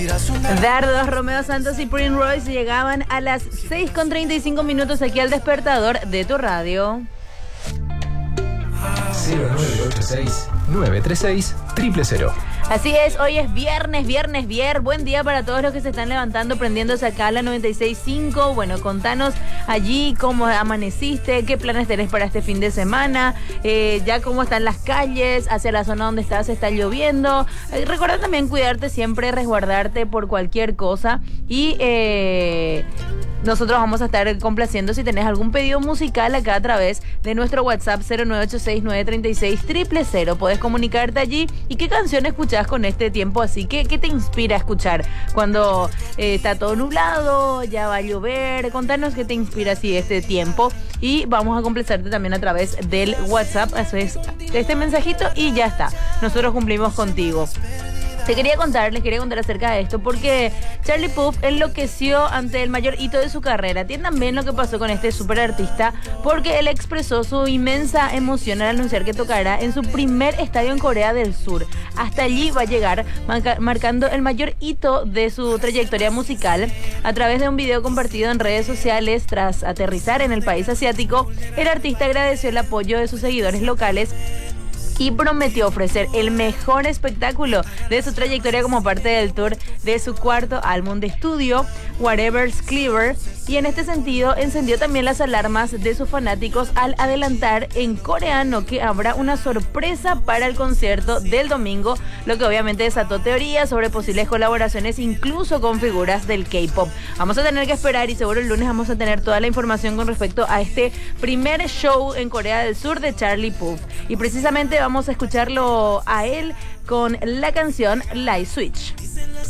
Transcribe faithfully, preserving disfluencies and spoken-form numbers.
Dardos, Romeo Santos y Prince Royce llegaban a las seis con treinta y cinco minutos aquí al despertador de tu radio. cero nueve ocho seis, nueve tres seis, cero cero cero. Así es, hoy es viernes, viernes, viernes. Buen día para todos los que se están levantando, prendiéndose acá a la noventa y seis punto cinco. Bueno, contanos allí cómo amaneciste, qué planes tenés para este fin de semana, eh, ya cómo están las calles, hacia la zona donde estás está lloviendo. Eh, recuerda también cuidarte siempre, resguardarte por cualquier cosa. Y eh, nosotros vamos a estar complaciendo si tenés algún pedido musical acá a través de nuestro WhatsApp cero nueve ocho seis, nueve tres seis, cero cero cero. Podés comunicarte allí. ¿Y qué canción escuchás con este tiempo así? ¿Qué, qué te inspira a escuchar cuando eh, está todo nublado, ya va a llover? Contanos qué te inspira así este tiempo. Y vamos a complacerte también a través del WhatsApp. Haces este mensajito y ya está. Nosotros cumplimos contigo. Te quería contar, les quería contar acerca de esto porque Charlie Puth enloqueció ante el mayor hito de su carrera. Entiendan bien lo que pasó con este super artista porque él expresó su inmensa emoción al anunciar que tocará en su primer estadio en Corea del Sur. Hasta allí va a llegar, marca, marcando el mayor hito de su trayectoria musical. A través de un video compartido en redes sociales tras aterrizar en el país asiático, el artista agradeció el apoyo de sus seguidores locales y prometió ofrecer el mejor espectáculo de su trayectoria como parte del tour de su cuarto álbum de estudio, Whatever's Clever. Y en este sentido encendió también las alarmas de sus fanáticos al adelantar en coreano que habrá una sorpresa para el concierto del domingo, lo que obviamente desató teorías sobre posibles colaboraciones incluso con figuras del K-pop. Vamos a tener que esperar y seguro el lunes vamos a tener toda la información con respecto a este primer show en Corea del Sur de Charlie Puth. Y precisamente vamos a escucharlo a él con la canción Light Switch.